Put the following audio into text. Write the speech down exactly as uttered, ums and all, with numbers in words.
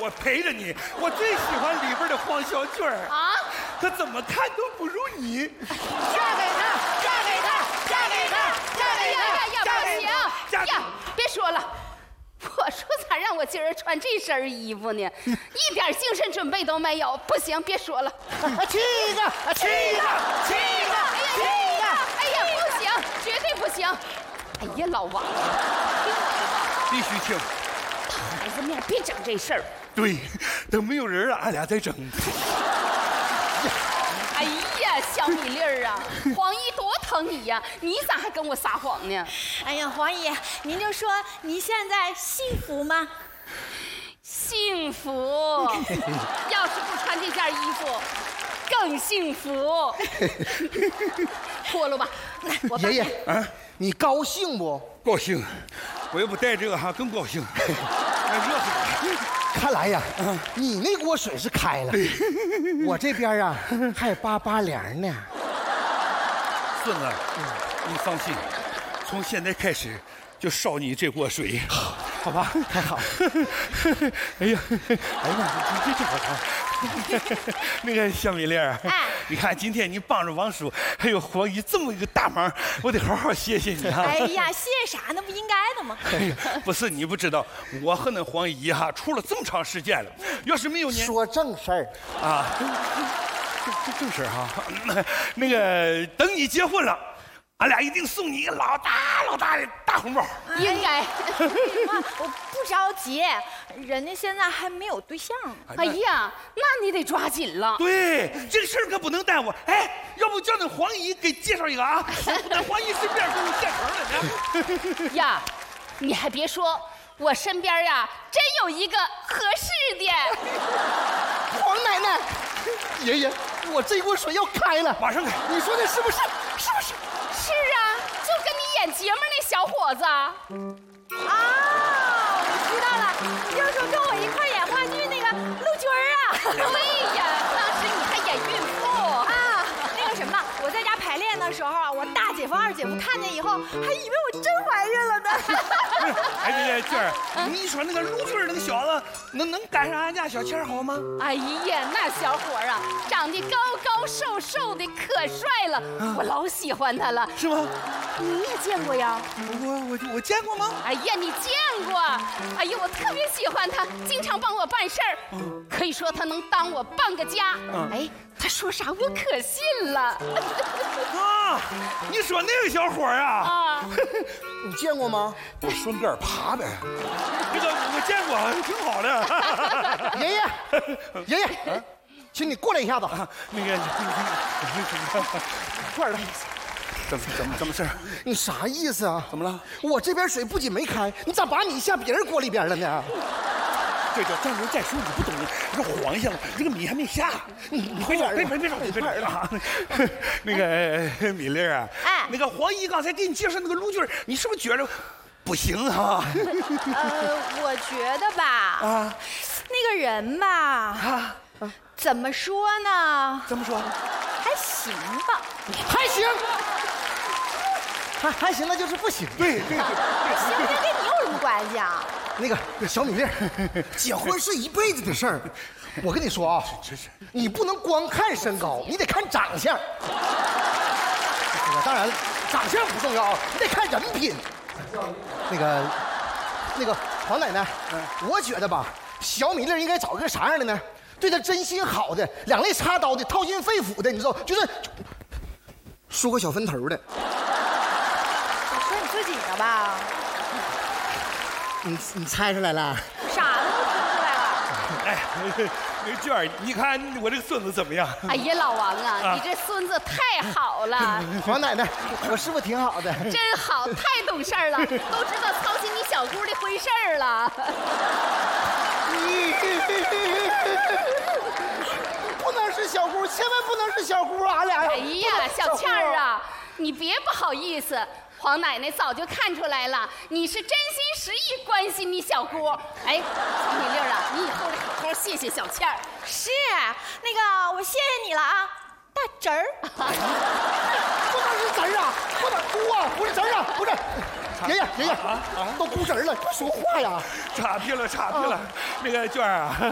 我陪着你，我最喜欢里边的黄小娟儿啊， 可怎么看都不如你。 嫁给他，嫁给他，嫁给他，嫁给他， 呀呀呀！不行嫁给呀，别说了。我说咋让我今儿穿这身衣服呢？一点精神准备都没有。不行，别说了。 七个，七个，七个，七个！ 哎呀，不行，绝对不行！哎呀，老王，听我的吧， 必须听。 孩子面别整这事儿。 对，等没有人了，俺俩再整。 哎呀，小米粒儿啊，黄姨多疼你呀，你咋还跟我撒谎呢？ 哎呀，黄姨，您就说您现在幸福吗？ 幸福，要是不穿这件衣服，更幸福。脱了吧，来，我帮你爷爷啊，你高兴不？ 高兴，我要不带这个哈更高兴。哎，热死我！ 看来呀，你那锅水是开了，我这边啊还有扒扒凉呢。 孙子，你放心，从现在开始就烧你这锅水，好吧？ 太好。 哎呀，哎呀妈，这这好看。那个小米粒儿， 哎， 你看今天你帮着王叔还有黄姨这么一个大忙，我得好好谢谢你啊！ 哎呀，谢谢啥？那不应该的吗？ 哎呀，不是你不知道，我和那黄姨哈处了这么长时间了，要是没有你说正事儿啊，这这正事哈。那个等你结婚了，俺俩一定送你一个老大老大的大红包。 应该。 妈，我不着急，人家现在还没有对象呢。 哎呀，那你得抓紧了。 对，这个事儿可不能耽误。哎，要不叫那黄姨给介绍一个啊？那黄姨身边给我现成了呢。 呀，你还别说，我身边呀真有一个合适的。 黄奶奶，爷爷，我这锅水要开了， 马上开。 你说的是不是？是不是？ 是啊，就跟你演节目那小伙子。 啊，我知道了，你就是说跟我一块演话剧那个陆军儿啊。 对呀，当时你还演孕妇啊，那个什么，我在家排练的时候啊，我大姐夫、二姐夫看见以后，还以为我真怀孕了呢。 哎，那个娟儿，你说那个陆军那个小子，能能赶上俺家小倩好吗？ 哎呀，那小伙啊，长得高高瘦瘦的，可帅了，我老喜欢他了。 是吗？ 你也见过呀？ 我我我见过吗？ 哎呀，你见过？哎呀，我特别喜欢他，经常帮我办事儿，可以说他能当我半个家。哎，他说啥我可信了。 啊，你说那个小伙啊？ 啊， 你见过吗？ 我顺便爬呗。这个我见过，挺好的。 爷爷，爷爷，请你过来一下子。 那个， 快点来。 怎么怎么怎么事？ 你啥意思啊？ 怎么了？ 我这边水不仅没开，你咋把你下别人锅里边了呢？ 这叫站着再说，你不懂。你说黄下了，这个米还没下。 你你快点， 别别别着急，别着急啊！那个米粒啊， 哎， 那个黄姨刚才给你介绍那个陆军，你是不是觉得不行啊？ 呃，我觉得吧，啊，那个人吧，啊，怎么说呢？ 怎么说？ 还行吧， 还行。还还行，那就是不行。 对对对， 行不行跟你有什么关系啊？ 那个小米粒，结婚是一辈子的事儿。我跟你说啊，你不能光看身高，你得看长相。当然了，长相不重要，你得看人品。那个，那个黄奶奶，我觉得吧，小米粒应该找一个啥样的呢？对她真心好的，两肋插刀的，掏心肺腑的，你知道，就是梳个小分头的。 说你自己呢吧？ 你你猜出来了？ 啥都听出来了。 哎，那个娟儿，你看我这个孙子怎么样？ 哎呀，老王啊，你这孙子太好了。 黄奶奶，我是不是挺好的？ 真好，太懂事儿了，都知道操心你小姑的婚事儿了。 不能是小姑，千万不能是小姑，俺俩。 哎呀，小倩儿啊，你别不好意思。黄奶奶早就看出来了，你是真心实意关心你小姑。哎，小米粒儿啊，你以后得好好谢谢小倩儿。 是，那个我谢谢你了啊，大侄儿。 不能是侄儿啊，不能姑啊，不是侄儿啊，不是。爷爷爷爷啊啊，都姑侄儿了，快说话呀！ 岔劈了岔劈了，那个娟儿啊，